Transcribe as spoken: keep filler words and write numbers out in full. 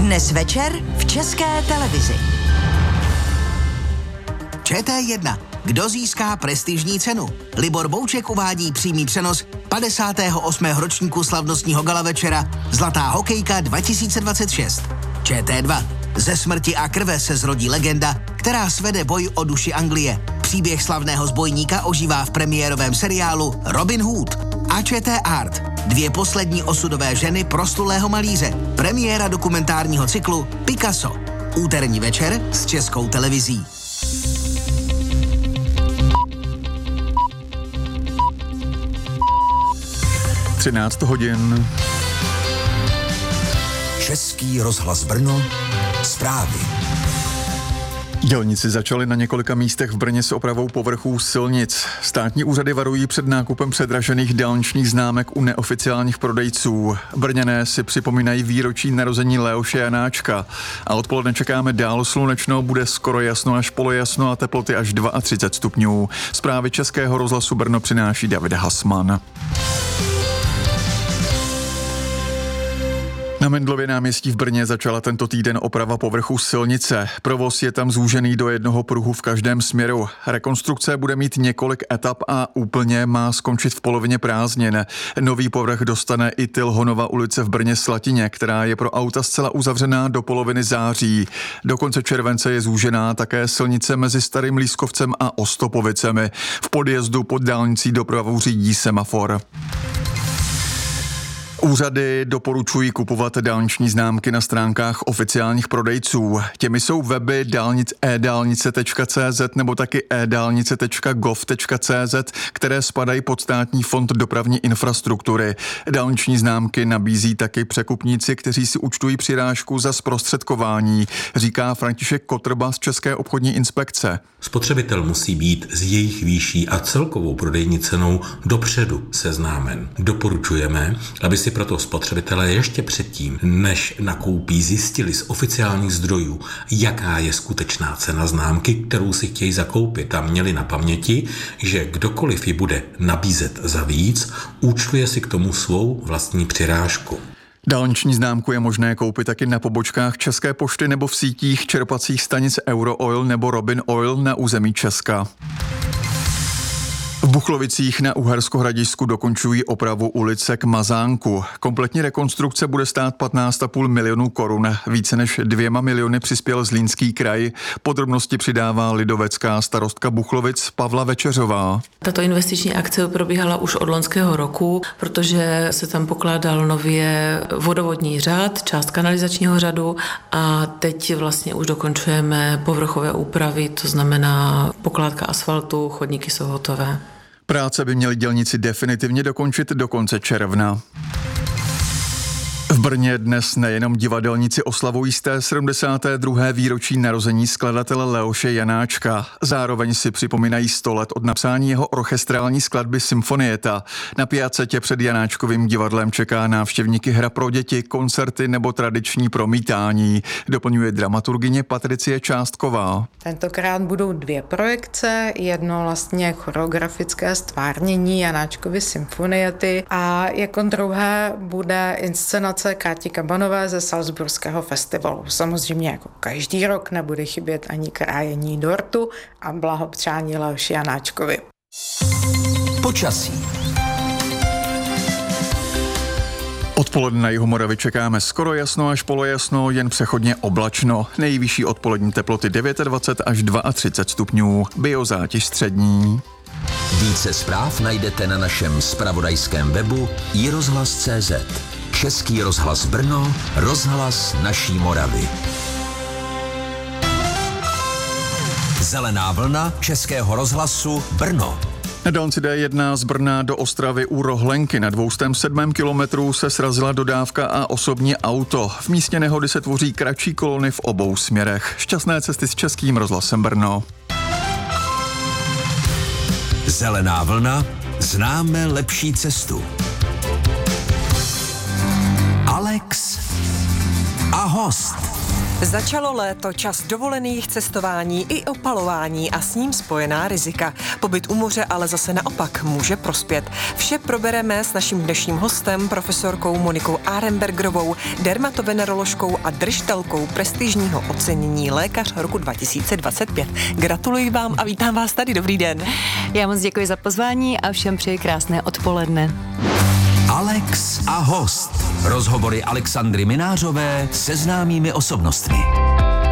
Dnes večer v České televizi. Č T jedna. Kdo získá prestižní cenu? Libor Bouček uvádí přímý přenos padesátého osmého ročníku slavnostního gala večera Zlatá hokejka dva tisíce dvacet šest. Č T dva. Ze smrti a krve se zrodí legenda, která svede boj o duši Anglie. Příběh slavného zbojníka ožívá v premiérovém seriálu Robin Hood. A Č T Art. Dvě poslední osudové ženy proslulého malíře. Premiéra dokumentárního cyklu Picasso. Úterní večer s Českou televizí. třináct hodin. Český rozhlas Brno. Zprávy. Dělníci začali na několika místech v Brně s opravou povrchů silnic. Státní úřady varují před nákupem předražených dálničních známek u neoficiálních prodejců. Brňané si připomínají výročí narození Leoše Janáčka. A odpoledne čekáme dál slunečno, bude skoro jasno až polojasno a teploty až třicet dva stupňů. Zprávy Českého rozhlasu Brno přináší David Hasman. Na Mendlově náměstí v Brně začala tento týden oprava povrchu silnice. Provoz je tam zúžený do jednoho pruhu v každém směru. Rekonstrukce bude mít několik etap a úplně má skončit v polovině prázdnin. Nový povrch dostane i Tilhonova ulice v Brně Slatině, která je pro auta zcela uzavřená do poloviny září. Do konce července je zúžená také silnice mezi Starým Lískovcem a Ostopovicemi. V podjezdu pod dálnicí dopravu řídí semafor. Úřady doporučují kupovat dálniční známky na stránkách oficiálních prodejců. Těmi jsou weby dálnic e dálnice tečka cé zet nebo taky e dálnice tečka gov tečka cé zet, které spadají pod Státní fond dopravní infrastruktury. Dálniční známky nabízí taky překupníci, kteří si účtují přirážku za zprostředkování, říká František Kotrba z České obchodní inspekce. Spotřebitel musí být s jejich výší a celkovou prodejní cenou dopředu seznámen. Doporučujeme, aby si proto spotřebitelé ještě předtím, než nakoupí, zjistili z oficiálních zdrojů, jaká je skutečná cena známky, kterou si chtějí zakoupit, a měli na paměti, že kdokoliv ji bude nabízet za víc, účtuje si k tomu svou vlastní přirážku. Dálniční známku je možné koupit taky na pobočkách České pošty nebo v sítích čerpacích stanic Eurooil nebo Robin Oil na území Česka. V Buchlovicích na Uhersko-Hradišťsku dokončují opravu ulice k Mazánku. Kompletní rekonstrukce bude stát patnáct a půl milionu korun. Více než dvěma miliony přispěl Zlínský kraj. Podrobnosti přidává lidovecká starostka Buchlovic Pavla Večeřová. Tato investiční akce probíhala už od loňského roku, protože se tam pokládal nově vodovodní řád, část kanalizačního řadu a teď vlastně už dokončujeme povrchové úpravy, to znamená pokládka asfaltu, chodníky jsou hotové. Práce by měli dělníci definitivně dokončit do konce června. V Brně dnes nejenom divadelníci oslavují sté sedmdesáté druhé výročí narození skladatele Leoše Janáčka. Zároveň si připomínají sto let od napsání jeho orchestrální skladby Symfonieta. Na Piacetě před Janáčkovým divadlem čeká návštěvníky hra pro děti, koncerty nebo tradiční promítání, doplňuje dramaturgyně Patricie Částková. Tentokrát budou dvě projekce, jedno vlastně choreografické stvárnění Janáčkovy Symfoniety a jako druhé bude inscenace Káti Kabanové ze Salzburského festivalu. Samozřejmě jako každý rok nebude chybět ani krájení dortu a blahopřání Leoši Janáčkovi. Počasí. Odpoledne na jihu Moravy čekáme skoro jasno až polojasno, jen přechodně oblačno. Nejvyšší odpolední teploty dvacet devět až třicet dva stupňů, biozátěž střední. Více zpráv najdete na našem zpravodajském webu i rozhlas tečka cé zet. Český rozhlas Brno, rozhlas naší Moravy. Zelená vlna Českého rozhlasu Brno. Na dálnici D jedna z Brna do Ostravy u Rohlenky na dvě stě sedm kilometrů se srazila dodávka a osobní auto. V místě nehody se tvoří kratší kolony v obou směrech. Šťastné cesty s Českým rozhlasem Brno. Zelená vlna, známe lepší cestu. Alex a host. Začalo léto, čas dovolených, cestování i opalování a s ním spojená rizika. Pobyt u moře ale zase naopak může prospět. Vše probereme s naším dnešním hostem, profesorkou Monikou Arenbergerovou, dermatoveneroložkou a držitelkou prestižního ocenění Lékař roku dva tisíce dvacet pět. Gratuluji vám a vítám vás tady. Dobrý den. Já moc děkuji za pozvání a všem přeji krásné odpoledne. Alex a host. Rozhovory Alexandry Minářové se známými osobnostmi.